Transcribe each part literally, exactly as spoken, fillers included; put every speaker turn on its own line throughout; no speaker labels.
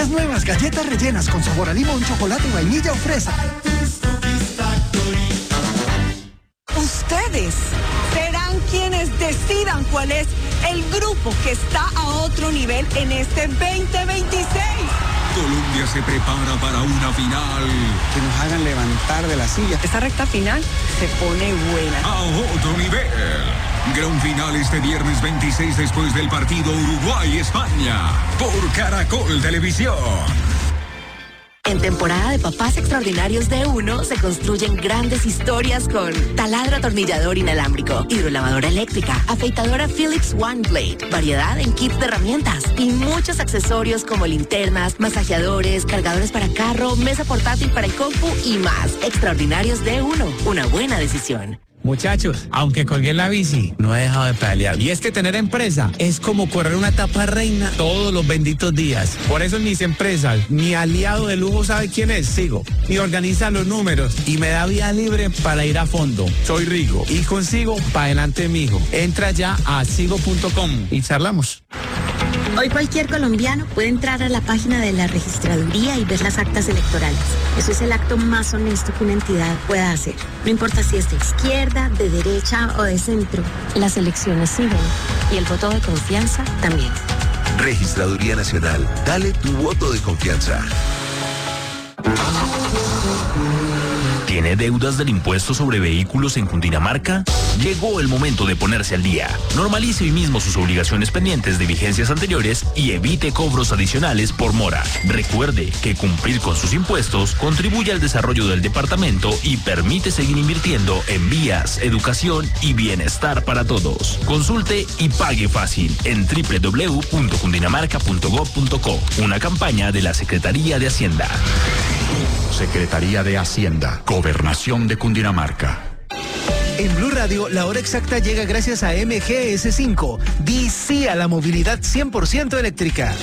Las nuevas galletas rellenas con sabor a limón, chocolate, vainilla o fresa.
Ustedes serán quienes decidan cuál es el grupo que está a otro nivel en este veinte veintiséis.
Colombia se prepara para una final.
Que nos hagan levantar de la silla.
Esta recta final se pone buena.
A otro nivel. Gran final este viernes veintiséis después del partido Uruguay-España. Por Caracol Televisión.
En temporada de Papás Extraordinarios de Uno se construyen grandes historias con taladro atornillador inalámbrico, hidrolavadora eléctrica, afeitadora Philips One Blade, variedad en kits de herramientas y muchos accesorios como linternas, masajeadores, cargadores para carro, mesa portátil para el compu y más. Extraordinarios de Uno, una buena decisión.
Muchachos, aunque colgué la bici, no he dejado de pedalear. Y es que tener empresa es como correr una etapa reina todos los benditos días. Por eso en mis empresas, mi aliado de lujo sabe quién es, Sigo. Y organiza los números y me da vía libre para ir a fondo. Soy Rigo y consigo pa' adelante, mijo. Entra ya a sigo punto com y charlamos.
Hoy cualquier colombiano puede entrar a la página de la registraduría y ver las actas electorales. Eso es el acto más honesto que una entidad pueda hacer. No importa si es de izquierda, de derecha o de centro. Las elecciones siguen y el voto de confianza también.
Registraduría Nacional. Dale tu voto de confianza.
¿Tiene deudas del impuesto sobre vehículos en Cundinamarca? Llegó el momento de ponerse al día. Normalice hoy mismo sus obligaciones pendientes de vigencias anteriores y evite cobros adicionales por mora. Recuerde que cumplir con sus impuestos contribuye al desarrollo del departamento y permite seguir invirtiendo en vías, educación y bienestar para todos. Consulte y pague fácil en doble u doble u doble u punto cundinamarca punto gob punto co. Una campaña de la Secretaría de Hacienda.
Secretaría de Hacienda, Gobernación de Cundinamarca.
En Blue Radio, la hora exacta llega gracias a M G S cinco. Di sí a la movilidad cien por ciento eléctrica.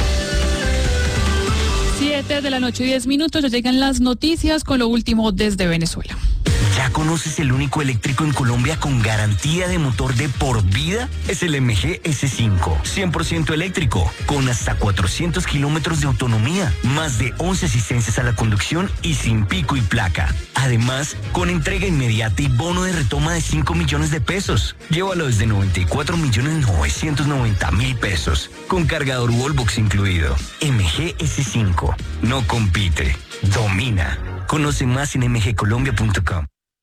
siete de la noche, diez minutos, ya llegan las noticias con lo último desde Venezuela.
¿Ya conoces el único eléctrico en Colombia con garantía de motor de por vida? Es el M G S cinco, cien por ciento eléctrico, con hasta cuatrocientos kilómetros de autonomía, más de once asistencias a la conducción y sin pico y placa. Además, con entrega inmediata y bono de retoma de cinco millones de pesos. Llévalo desde noventa y cuatro millones novecientos noventa mil pesos, con cargador Wallbox incluido. M G S cinco, no compite, domina. Conoce más en m g colombia punto com.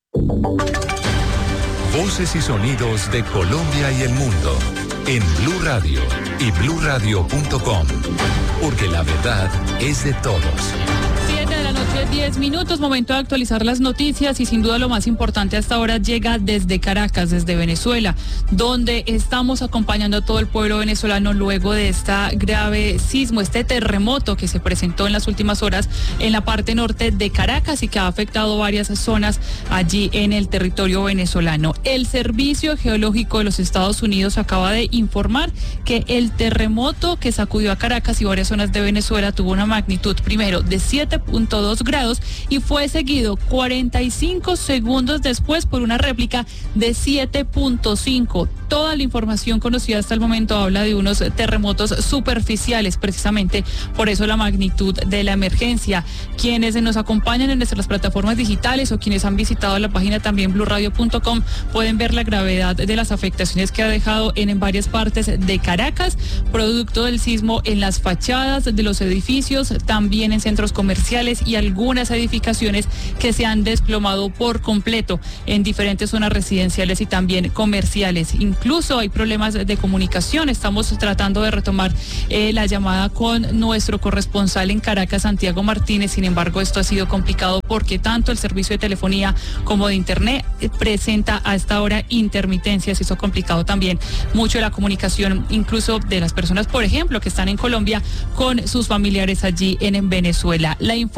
Voces y sonidos de Colombia y el mundo en Blue Radio y blue radio punto com, porque la verdad es de todos.
siete de la noche, diez minutos, momento de actualizar las noticias y sin duda lo más importante hasta ahora llega desde Caracas, desde Venezuela, donde estamos acompañando a todo el pueblo venezolano luego de esta grave sismo, este terremoto que se presentó en las últimas horas en la parte norte de Caracas y que ha afectado varias zonas allí en el territorio venezolano. El Servicio Geológico de los Estados Unidos acaba de informar que el terremoto que sacudió a Caracas y varias zonas de Venezuela tuvo una magnitud primero de siete punto dos grados y fue seguido cuarenta y cinco segundos después por una réplica de siete punto cinco. Toda la información conocida hasta el momento habla de unos terremotos superficiales, precisamente por eso la magnitud de la emergencia. Quienes nos acompañan en nuestras plataformas digitales o quienes han visitado la página también blue radio punto com pueden ver la gravedad de las afectaciones que ha dejado en, en varias partes de Caracas, producto del sismo en las fachadas de los edificios, también en centros comerciales y algunas edificaciones que se han desplomado por completo en diferentes zonas residenciales y también comerciales. Incluso hay problemas de comunicación. Estamos tratando de retomar eh, la llamada con nuestro corresponsal en Caracas, Santiago Martínez. Sin embargo, esto ha sido complicado porque tanto el servicio de telefonía como de internet eh, presenta a esta hora intermitencias. Eso ha complicado también mucho la comunicación, incluso de las personas, por ejemplo, que están en Colombia con sus familiares allí en, en Venezuela. La información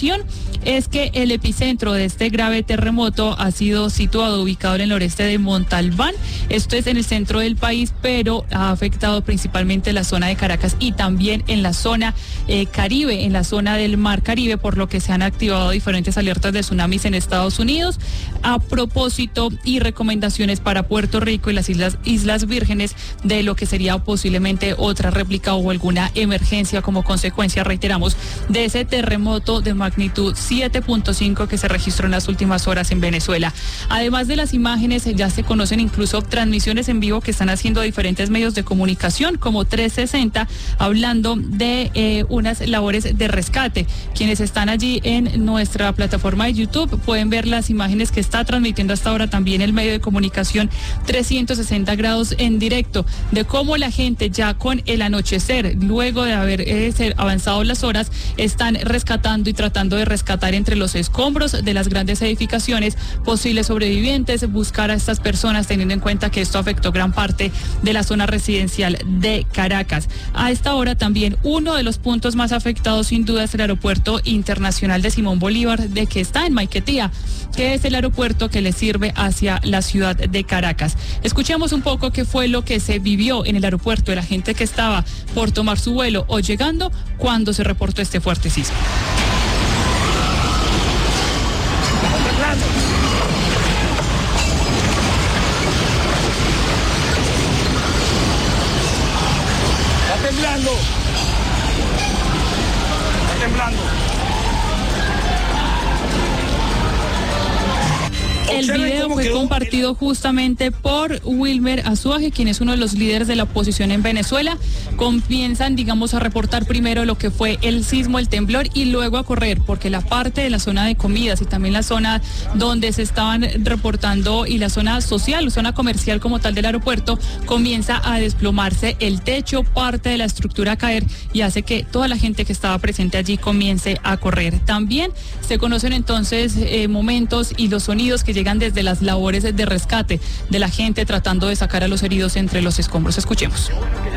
información es que el epicentro de este grave terremoto ha sido situado, ubicado en el noreste de Montalbán. Esto es en el centro del país, pero ha afectado principalmente la zona de Caracas y también en la zona eh, Caribe, en la zona del Mar Caribe, por lo que se han activado diferentes alertas de tsunamis en Estados Unidos. A propósito, y recomendaciones para Puerto Rico y las Islas, Islas Vírgenes de lo que sería posiblemente otra réplica o alguna emergencia como consecuencia, reiteramos, de ese terremoto de magnitud siete punto cinco que se registró en las últimas horas en Venezuela. Además de las imágenes, ya se conocen incluso transmisiones en vivo que están haciendo diferentes medios de comunicación como trescientos sesenta, hablando de eh, unas labores de rescate. Quienes están allí en nuestra plataforma de YouTube pueden ver las imágenes que está transmitiendo hasta ahora también el medio de comunicación trescientos sesenta grados en directo, de cómo la gente ya con el anochecer, luego de haber eh, avanzado las horas, están rescatando y tratando de rescatar entre los escombros de las grandes edificaciones posibles sobrevivientes, buscar a estas personas, teniendo en cuenta que esto afectó gran parte de la zona residencial de Caracas. A esta hora también uno de los puntos más afectados sin duda es el aeropuerto internacional de Simón Bolívar, de que está en Maiquetía, que es el aeropuerto que le sirve hacia la ciudad de Caracas. Escuchemos un poco qué fue lo que se vivió en el aeropuerto de la gente que estaba por tomar su vuelo o llegando cuando se reportó este fuerte sismo.
Está temblando. Está temblando.
El video fue compartido justamente por Wilmer Azuaje, quien es uno de los líderes de la oposición en Venezuela. Comienzan, digamos, a reportar primero lo que fue el sismo, el temblor, y luego a correr, porque la parte de la zona de comidas y también la zona donde se estaban reportando y la zona social, zona comercial como tal del aeropuerto, comienza a desplomarse el techo, parte de la estructura a caer, y hace que toda la gente que estaba presente allí comience a correr. También se conocen entonces eh, momentos y los sonidos que llegan desde las labores de rescate de la gente tratando de sacar a los heridos entre los escombros. Escuchemos.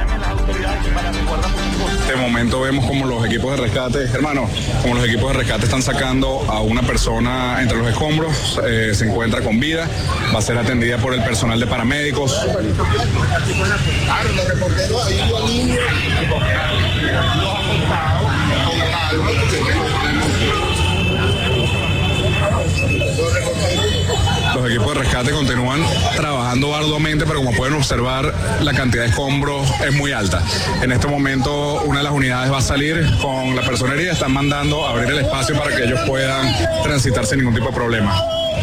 En este momento vemos como los equipos de rescate, hermano, como los equipos de rescate están sacando a una persona entre los escombros, eh, se encuentra con vida, va a ser atendida por el personal de paramédicos. Los equipos de rescate continúan trabajando arduamente, pero como pueden observar, la cantidad de escombros es muy alta. En este momento, una de las unidades va a salir con la persona herida, están mandando a abrir el espacio para que ellos puedan transitar sin ningún tipo de problema.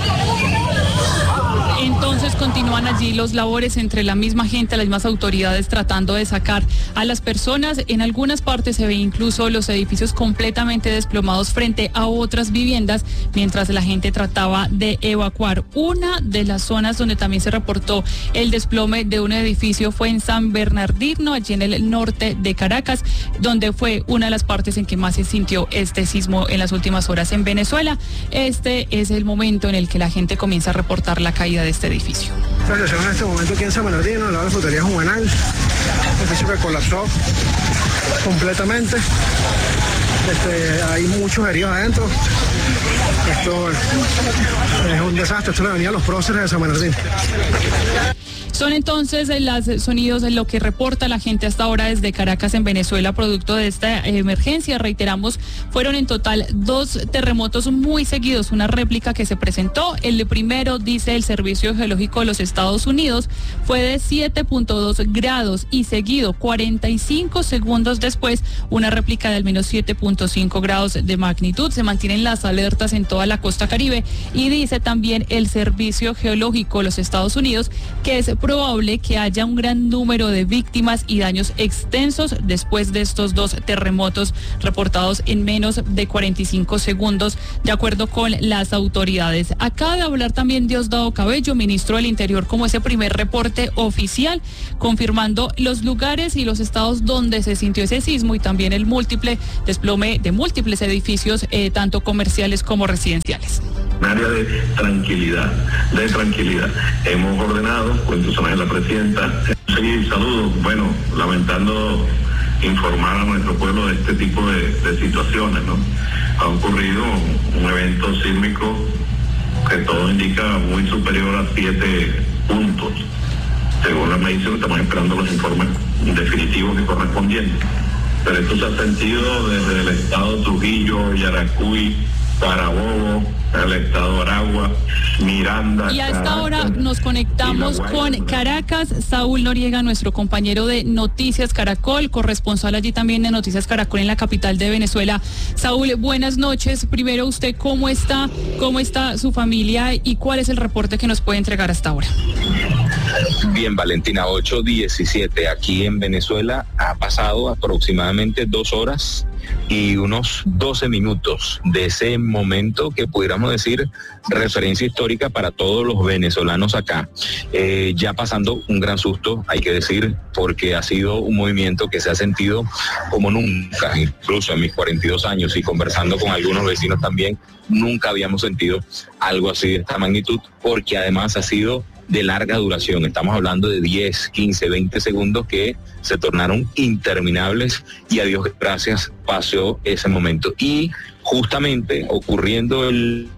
Entonces continúan allí los labores entre la misma gente, las mismas autoridades tratando de sacar a las personas. En algunas partes se ve incluso los edificios completamente desplomados frente a otras viviendas, mientras la gente trataba de evacuar. Una de las zonas donde también se reportó el desplome de un edificio fue en San Bernardino, allí en el norte de Caracas, donde fue una de las partes en que más se sintió este sismo en las últimas horas en Venezuela. Este es el momento en el que la gente comienza a reportar la caída de este edificio.
La situación en este momento aquí en San Bernardino, al lado de la frutería Juvenal, un edificio que colapsó completamente. Este, hay muchos heridos adentro. Esto es un desastre. Esto es la avenida Los Próceres de San Bernardino.
Son entonces los sonidos de lo que reporta la gente hasta ahora desde Caracas en Venezuela, producto de esta emergencia. Reiteramos, fueron en total dos terremotos muy seguidos, una réplica que se presentó. El primero, dice el Servicio Geológico de los Estados Unidos, fue de siete punto dos grados y seguido cuarenta y cinco segundos después una réplica de al menos siete punto cinco grados de magnitud. Se mantienen las alertas en toda la costa Caribe, y dice también el Servicio Geológico de los Estados Unidos que es probable que haya un gran número de víctimas y daños extensos después de estos dos terremotos reportados en menos de cuarenta y cinco segundos, de acuerdo con las autoridades. Acaba de hablar también Diosdado Cabello, ministro del Interior, como ese primer reporte oficial, confirmando los lugares y los estados donde se sintió ese sismo y también el múltiple desplome de múltiples edificios, eh, tanto comerciales como residenciales.
Un área de tranquilidad, de tranquilidad. Hemos ordenado, con instrucciones de la presidenta, seguir saludos, bueno, lamentando informar a nuestro pueblo de este tipo de, de situaciones, ¿no? ha ocurrido un evento sísmico que todo indica muy superior a siete puntos. Según la medición, estamos esperando los informes definitivos y correspondientes. Pero esto se ha sentido desde el estado Trujillo, Yaracuy, Carabobo, el estado Aragua, Miranda.
Y a esta hora nos conectamos con Caracas. Saúl Noriega, nuestro compañero de Noticias Caracol, corresponsal allí también de Noticias Caracol en la capital de Venezuela. Saúl, buenas noches. Primero, ¿usted cómo está? ¿Cómo está su familia? ¿Y cuál es el reporte que nos puede entregar hasta ahora?
Bien, Valentina, ocho diecisiete aquí en Venezuela. Ha pasado aproximadamente dos horas y unos doce minutos de ese momento que pudiéramos decir referencia histórica para todos los venezolanos acá. Eh, ya pasando un gran susto, hay que decir, porque ha sido un movimiento que se ha sentido como nunca, incluso en mis cuarenta y dos años y conversando con algunos vecinos también, nunca habíamos sentido algo así de esta magnitud, porque además ha sido de larga duración. Estamos hablando de diez, quince, veinte segundos que se tornaron interminables y a Dios gracias pasó ese momento. Y justamente ocurriendo el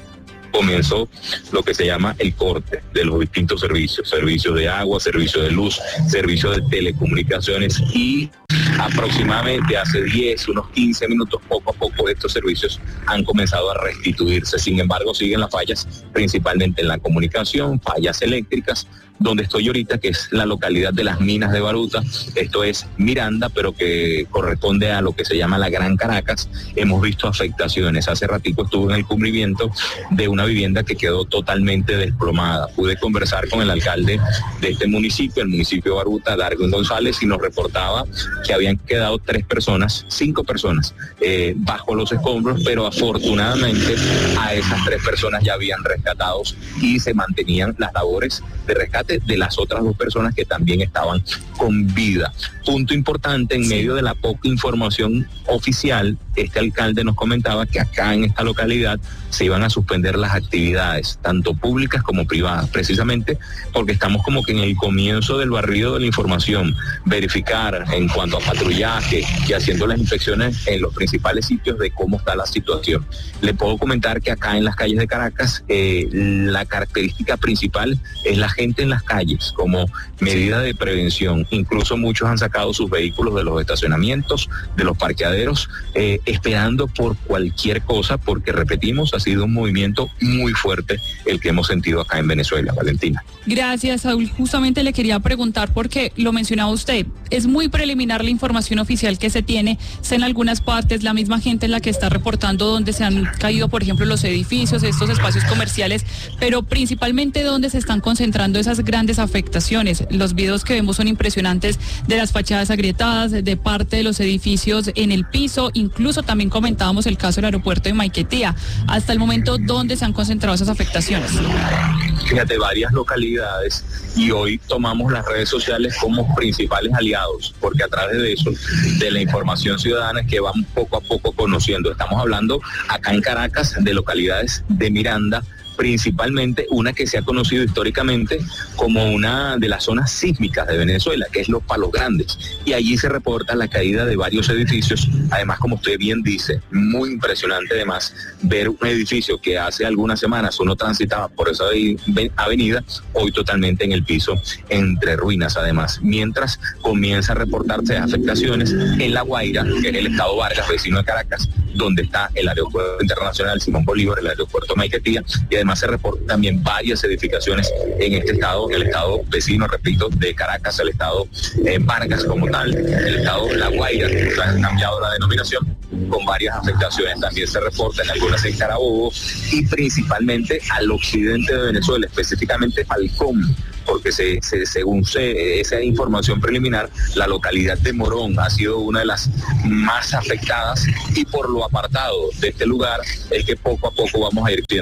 comenzó lo que se llama el corte de los distintos servicios, servicios de agua, servicios de luz, servicios de telecomunicaciones, y aproximadamente hace diez, unos quince minutos, poco a poco estos servicios han comenzado a restituirse. Sin embargo, siguen las fallas, principalmente en la comunicación, fallas eléctricas. Donde estoy ahorita, que es la localidad de Las Minas de Baruta, esto es Miranda, pero que corresponde a lo que se llama la Gran Caracas, hemos visto afectaciones. Hace ratico estuve en el cubrimiento de una vivienda que quedó totalmente desplomada. Pude conversar con el alcalde de este municipio, el municipio de Baruta, Darwin González, y nos reportaba que habían quedado tres personas, cinco personas eh, bajo los escombros, pero afortunadamente a esas tres personas ya habían rescatados y se mantenían las labores de rescate de las otras dos personas que también estaban con vida. Punto importante, en medio de la poca información oficial, este alcalde nos comentaba que acá en esta localidad se iban a suspender las actividades, tanto públicas como privadas, precisamente porque estamos como que en el comienzo del barrido de la información, verificar en cuanto a patrullaje y haciendo las inspecciones en los principales sitios de cómo está la situación. Le puedo comentar que acá en las calles de Caracas, eh, la característica principal es la gente en las calles como medida de prevención. Incluso muchos han sacado sus vehículos de los estacionamientos, de los parqueaderos, eh, esperando por cualquier cosa, porque repetimos, ha sido un movimiento muy fuerte el que hemos sentido acá en Venezuela. Valentina.
Gracias, Saúl. Justamente le quería preguntar, porque lo mencionaba usted, es muy preliminar la información oficial que se tiene, sé en algunas partes la misma gente en la que está reportando donde se han caído, por ejemplo, los edificios, estos espacios comerciales, pero principalmente donde se están concentrando esas grandes afectaciones. Los videos que vemos son impresionantes de las fachadas agrietadas, de parte de los edificios en el piso, incluso también comentábamos el caso del aeropuerto de Maiquetía. Hasta el momento, ¿dónde se han concentrado esas afectaciones?
Fíjate, varias localidades, y hoy tomamos las redes sociales como principales aliados, porque a través de eso, de la información ciudadana que vamos poco a poco conociendo. Estamos hablando acá en Caracas de localidades de Miranda, principalmente una que se ha conocido históricamente como una de las zonas sísmicas de Venezuela, que es Los Palos Grandes, y allí se reporta la caída de varios edificios. Además, como usted bien dice, muy impresionante además ver un edificio que hace algunas semanas uno transitaba por esa avenida, hoy totalmente en el piso, entre ruinas además, mientras comienza a reportarse afectaciones en La Guaira, que es el estado Vargas, vecino de Caracas, donde está el aeropuerto internacional Simón Bolívar, el aeropuerto Maiquetía, y además se reportan también varias edificaciones en este estado, el estado vecino, repito, de Caracas, el estado eh, Vargas como tal, el estado La Guaira, que han cambiado la denominación, con varias afectaciones. También se reportan algunas en Carabobo y principalmente al occidente de Venezuela, específicamente Falcón, porque se, se, según se, esa información preliminar, la localidad de Morón ha sido una de las más afectadas, y por lo apartado de este lugar es que poco a poco vamos a ir viendo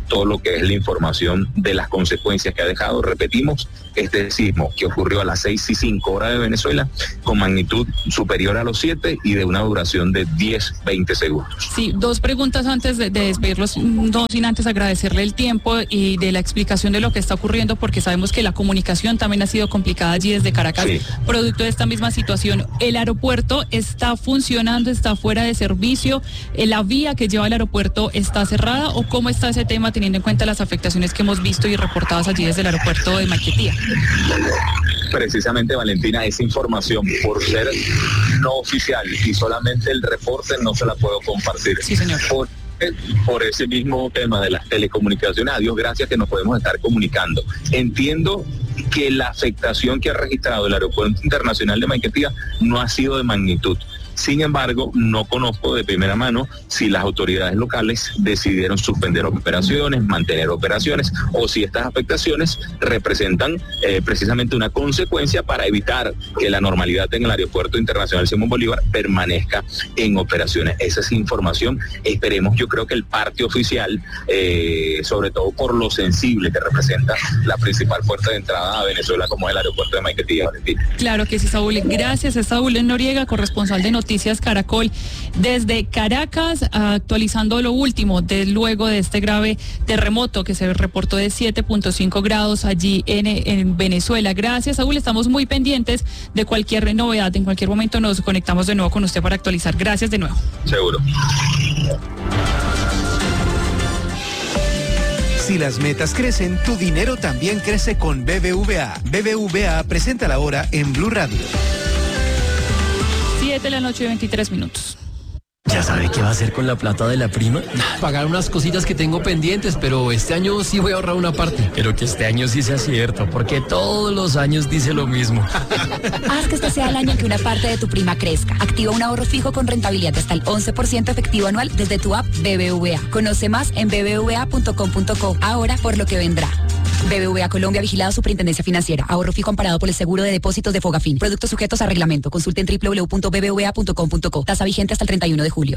todo lo que es la información de las consecuencias que ha dejado. Repetimos, este sismo que ocurrió a las seis y cinco horas de Venezuela, con magnitud superior a los siete y de una duración de diez, veinte segundos.
Sí, dos preguntas antes de, de despedirlos, no sin antes agradecerle el tiempo y de la explicación de lo que está ocurriendo, porque sabemos que la comunicación también ha sido complicada allí desde Caracas, sí, producto de esta misma situación. ¿El aeropuerto está funcionando, está fuera de servicio? ¿La vía que lleva al aeropuerto está cerrada o cómo está ese tema teniendo en cuenta las afectaciones que hemos visto y reportadas allí desde el aeropuerto de Maiquetía?
Precisamente, Valentina, esa información, por ser no oficial y solamente el reporte, no se la puedo compartir.
Sí, señor.
Por, por ese mismo tema de las telecomunicaciones, a Dios gracias que nos podemos estar comunicando. Entiendo que la afectación que ha registrado el Aeropuerto Internacional de Maiquetía no ha sido de magnitud. Sin embargo, no conozco de primera mano si las autoridades locales decidieron suspender operaciones, mantener operaciones, o si estas afectaciones representan eh, precisamente una consecuencia para evitar que la normalidad en el Aeropuerto Internacional Simón Bolívar permanezca en operaciones. Esa es información. Esperemos, yo creo que el parte oficial, eh, sobre todo por lo sensible que representa la principal puerta de entrada a Venezuela, como es el aeropuerto de Maiquetía, Valentina.
Claro que sí, Saúl. Gracias, es Saúl Noriega, corresponsal de Noticias Caracol desde Caracas, actualizando lo último de luego de este grave terremoto que se reportó de siete punto cinco grados allí en, en Venezuela. Gracias, Saúl, estamos muy pendientes de cualquier novedad. En cualquier momento nos conectamos de nuevo con usted para actualizar. Gracias de nuevo.
Seguro.
Si las metas crecen, tu dinero también crece con B B V A. B B V A presenta la hora en Blue Radio.
siete de la noche, veintitrés minutos.
¿Ya sabe qué va a hacer con la plata de la prima? Pagar unas cositas que tengo pendientes, pero este año sí voy a ahorrar una parte. Pero que este año sí sea cierto, porque todos los años dice lo mismo.
Haz que este sea el año en que una parte de tu prima crezca. Activa un ahorro fijo con rentabilidad hasta el once por ciento efectivo anual desde tu app B B V A. Conoce más en b b v a punto com punto co. Ahora por lo que vendrá. B B V A Colombia, vigilado Superintendencia Financiera. Ahorro fijo amparado por el seguro de depósitos de Fogafín. Productos sujetos a reglamento. Consulte en w w w punto b b v a punto com punto co. Tasa vigente hasta el treinta y uno de julio.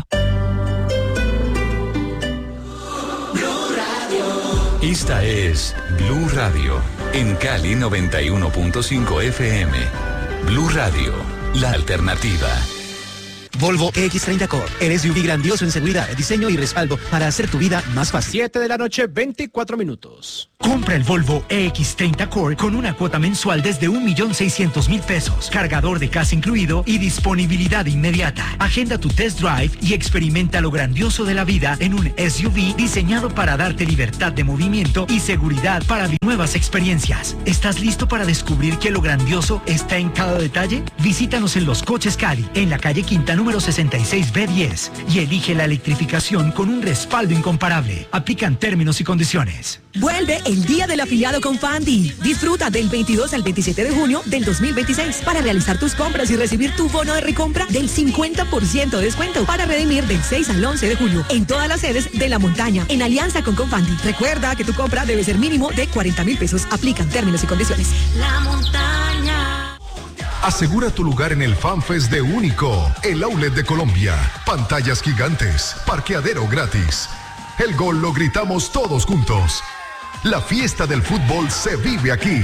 Esta es Blue Radio, en Cali noventa y uno punto cinco F M. Blue Radio, la alternativa.
Volvo E X treinta Core, el S U V grandioso en seguridad, diseño y respaldo para hacer tu vida más fácil.
siete de la noche, veinticuatro minutos.
Compra el Volvo E X treinta Core con una cuota mensual desde un millón seiscientos mil pesos, cargador de casa incluido y disponibilidad inmediata. Agenda tu test drive y experimenta lo grandioso de la vida en un S U V diseñado para darte libertad de movimiento y seguridad para nuevas experiencias. ¿Estás listo para descubrir que lo grandioso está en cada detalle? Visítanos en Los Coches Cali, en la calle Quinta número sesenta y seis B diez, y elige la electrificación con un respaldo incomparable. Aplican términos y condiciones.
Vuelve el Día del Afiliado con Fandi. Disfruta del veintidós al veintisiete de junio del dos mil veintiséis para realizar tus compras y recibir tu bono de recompra del cincuenta por ciento de descuento para redimir del seis al once de julio en todas las sedes de La Montaña en alianza con Confandi. Recuerda que tu compra debe ser mínimo de cuarenta mil pesos. Aplican términos y condiciones.
La Montaña.
Asegura tu lugar en el FanFest de Único, el outlet de Colombia. Pantallas gigantes, parqueadero gratis. El gol lo gritamos todos juntos. La fiesta del fútbol se vive aquí.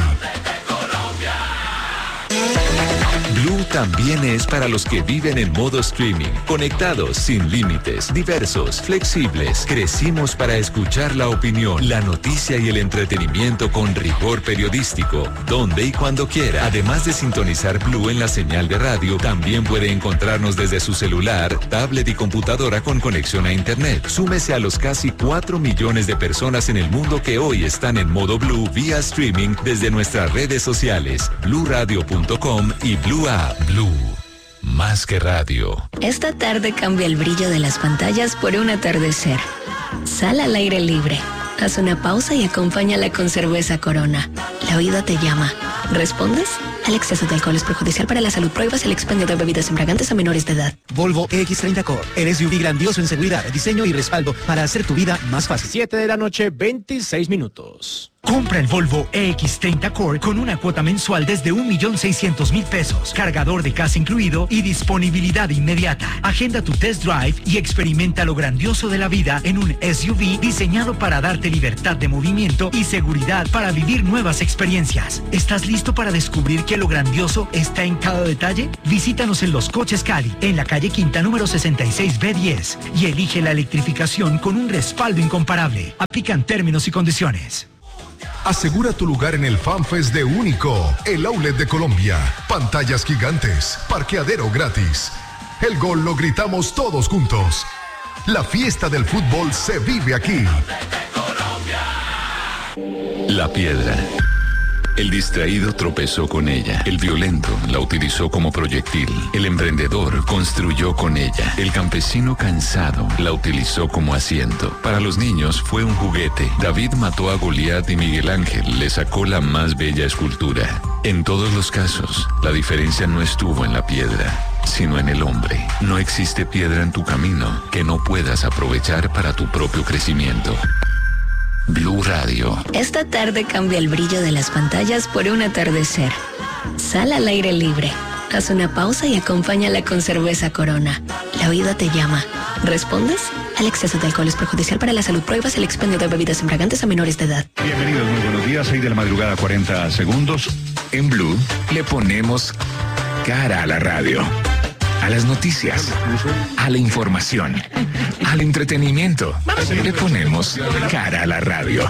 Blue también es para los que viven en modo streaming, conectados, sin límites, diversos, flexibles. Crecimos para escuchar la opinión, la noticia y el entretenimiento con rigor periodístico, donde y cuando quiera. Además de sintonizar Blue en la señal de radio, también puede encontrarnos desde su celular, tablet y computadora con conexión a internet. Súmese a los casi cuatro millones de personas en el mundo que hoy están en modo Blue vía streaming desde nuestras redes sociales, blue radio punto com y Blue App. Blue, más que radio.
Esta tarde cambia el brillo de las pantallas por un atardecer. Sal al aire libre, haz una pausa y acompáñala con cerveza Corona. La vida te llama. ¿Respondes? El exceso de alcohol es perjudicial para la salud. Prohíbas el expendio de bebidas embriagantes a menores de edad.
Volvo E X treinta Core, el S U V grandioso en seguridad, diseño y respaldo para hacer tu vida más fácil.
siete de la noche, veintiséis minutos.
Compra el Volvo E X treinta Core con una cuota mensual desde un millón seiscientos mil pesos, cargador de casa incluido y disponibilidad inmediata. Agenda tu test drive y experimenta lo grandioso de la vida en un S U V diseñado para darte libertad de movimiento y seguridad para vivir nuevas experiencias. ¿Estás listo para descubrir que lo grandioso está en cada detalle? Visítanos en Los Coches Cali, en la calle Quinta número sesenta y seis B diez y elige la electrificación con un respaldo incomparable. Aplican términos y condiciones.
Asegura tu lugar en el FanFest de Único, el outlet de Colombia. Pantallas gigantes, parqueadero gratis. El gol lo gritamos todos juntos. La fiesta del fútbol se vive aquí.
La piedra. El distraído tropezó con ella. El violento la utilizó como proyectil. El emprendedor construyó con ella. El campesino cansado la utilizó como asiento. Para los niños fue un juguete. David mató a Goliat y Miguel Ángel le sacó la más bella escultura. En todos los casos, la diferencia no estuvo en la piedra, sino en el hombre. No existe piedra en tu camino que no puedas aprovechar para tu propio crecimiento. Blue Radio.
Esta tarde cambia el brillo de las pantallas por un atardecer. Sal al aire libre. Haz una pausa y acompáñala con cerveza Corona. La vida te llama. ¿Respondes? El exceso de alcohol es perjudicial para la salud. Prohíbas el expendio de bebidas embriagantes a menores de edad.
Bienvenidos, muy buenos días. seis de la madrugada, cuarenta segundos.
En Blue le ponemos cara a la radio, a las noticias, a la información, al entretenimiento. Le ponemos cara a la radio.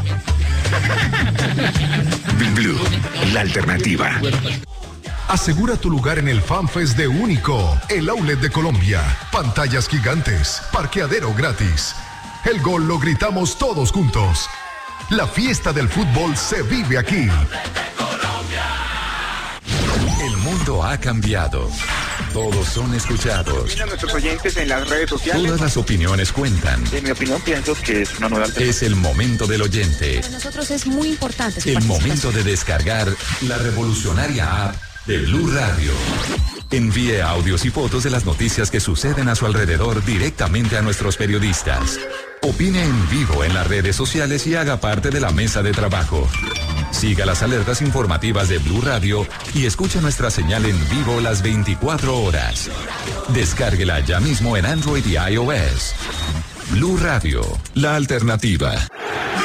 Blue, la alternativa.
Asegura tu lugar en el FanFest de Único, el outlet de Colombia. Pantallas gigantes, parqueadero gratis. El gol lo gritamos todos juntos. La fiesta del fútbol se vive aquí.
El mundo ha cambiado. Todos son escuchados.
A nuestros oyentes en las redes sociales.
Todas las opiniones cuentan.
En mi opinión, pienso que es una nueva alternativa.
Es el momento del oyente.
Para nosotros es muy importante.
El momento de descargar la revolucionaria app de Blue Radio. Envíe audios y fotos de las noticias que suceden a su alrededor directamente a nuestros periodistas. Opine en vivo en las redes sociales y haga parte de la mesa de trabajo. Siga las alertas informativas de Blue Radio y escuche nuestra señal en vivo las veinticuatro horas. Descárguela ya mismo en Android y iOS. Blue Radio, la alternativa.